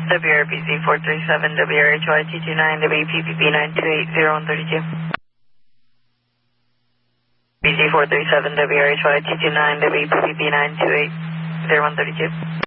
WRPZ 437, WRHY T29, WPPB 928, 0132. BZ 437, WRHY T29, WPPB 928, 0132.